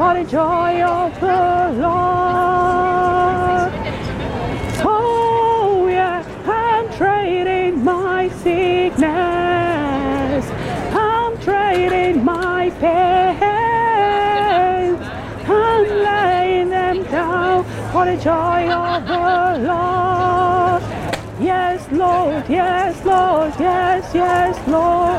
for the joy of the Lord. Oh yeah, I'm trading my sickness, I'm trading my pain, I'm laying them down for the joy of the Lord. Yes, Lord, yes, Lord, yes, yes, Lord.